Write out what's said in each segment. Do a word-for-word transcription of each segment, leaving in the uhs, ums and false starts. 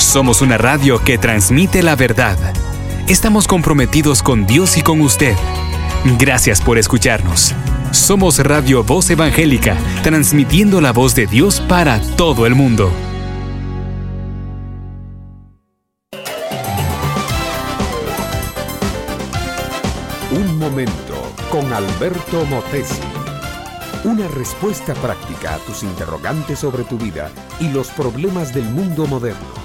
Somos una radio que transmite la verdad. Estamos comprometidos con Dios y con usted. Gracias por escucharnos. Somos Radio Voz Evangélica, transmitiendo la voz de Dios para todo el mundo. Un momento con Alberto Motesi. Una respuesta práctica a tus interrogantes sobre tu vida y los problemas del mundo moderno.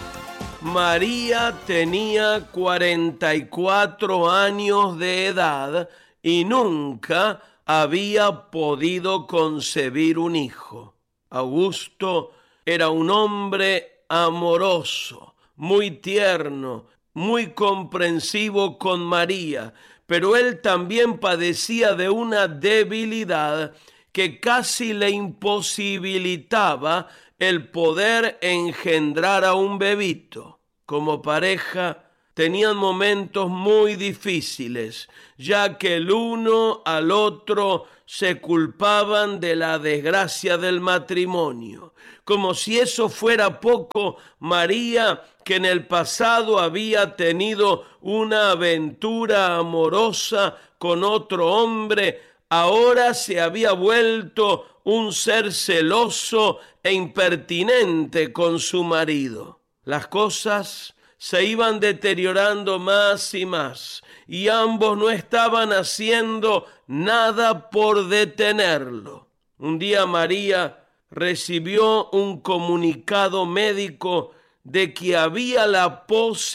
María tenía cuarenta y cuatro años de edad y nunca había podido concebir un hijo. Augusto era un hombre amoroso, muy tierno, muy comprensivo con María, pero él también padecía de una debilidad que casi le imposibilitaba el poder engendrar a un bebito. Como pareja tenían momentos muy difíciles, ya que el uno al otro se culpaban de la desgracia del matrimonio. Como si eso fuera poco, María, que en el pasado había tenido una aventura amorosa con otro hombre, ahora se había vuelto un ser celoso e impertinente con su marido. Las cosas se iban deteriorando más y más, y ambos no estaban haciendo nada por detenerlo. Un día María recibió un comunicado médico de que había la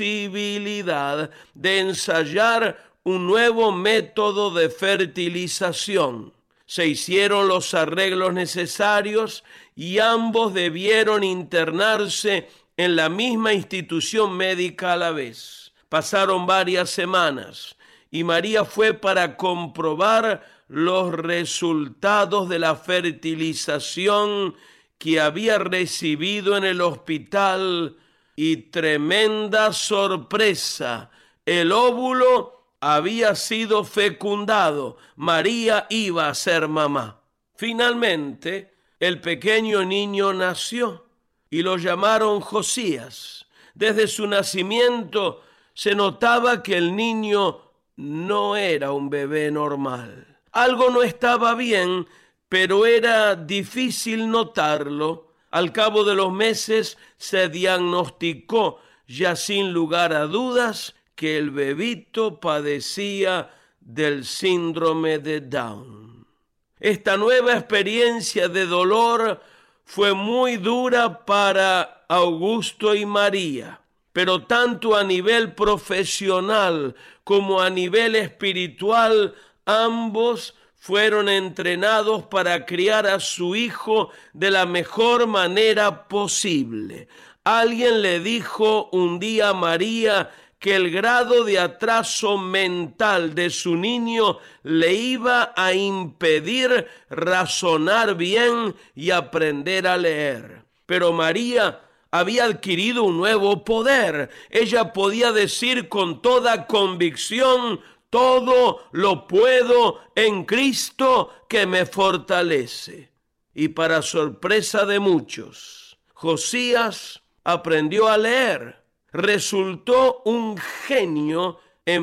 posibilidad de ensayar un nuevo método de fertilización. Se hicieron los arreglos necesarios y ambos debieron internarse en la misma institución médica a la vez. Pasaron varias semanas y María fue para comprobar los resultados de la fertilización que había recibido en el hospital y tremenda sorpresa, el óvulo había sido fecundado. María iba a ser mamá. Finalmente, el pequeño niño nació y lo llamaron Josías. Desde su nacimiento se notaba que el niño no era un bebé normal. Algo no estaba bien, pero era difícil notarlo. Al cabo de los meses se diagnosticó, ya sin lugar a dudas, que el bebito padecía del síndrome de Down. Esta nueva experiencia de dolor fue muy dura para Augusto y María, pero tanto a nivel profesional como a nivel espiritual, ambos fueron entrenados para criar a su hijo de la mejor manera posible. Alguien le dijo un día a María que el grado de atraso mental de su niño le iba a impedir razonar bien y aprender a leer. Pero María había adquirido un nuevo poder. Ella podía decir con toda convicción: todo lo puedo en Cristo que me fortalece. Y para sorpresa de muchos, Josías aprendió a leer. Resultó un genio en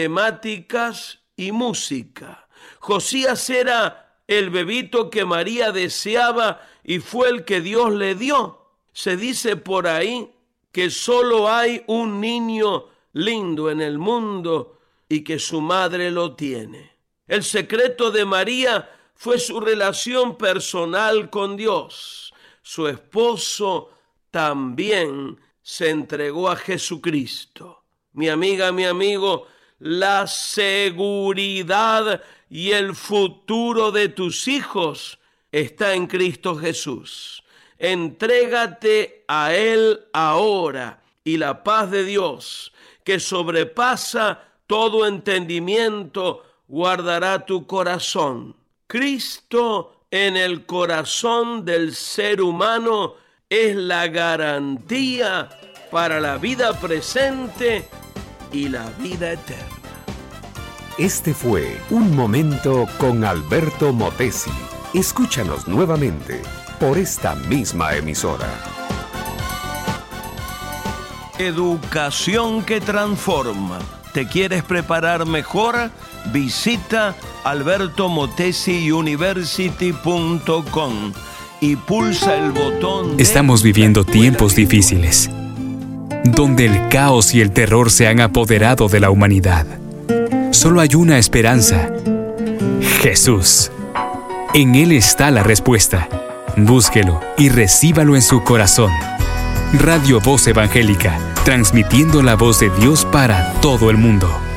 matemáticas y música. Josías era el bebito que María deseaba y fue el que Dios le dio. Se dice por ahí que solo hay un niño lindo en el mundo y que su madre lo tiene. El secreto de María fue su relación personal con Dios. Su esposo también se entregó a Jesucristo. Mi amiga, mi amigo, la seguridad y el futuro de tus hijos está en Cristo Jesús. Entrégate a Él ahora y la paz de Dios, que sobrepasa todo entendimiento, guardará tu corazón. Cristo en el corazón del ser humano es la garantía para la vida presente y la vida eterna. Este fue Un Momento con Alberto Motesi. Escúchanos nuevamente por esta misma emisora. Educación que transforma. ¿Te quieres preparar mejor? Visita alberto motesi university punto com y pulsa el botón de... Estamos viviendo tiempos difíciles, donde el caos y el terror se han apoderado de la humanidad. Solo hay una esperanza: Jesús. En Él está la respuesta. Búsquelo y recíbalo en su corazón. Radio Voz Evangélica, transmitiendo la voz de Dios para todo el mundo.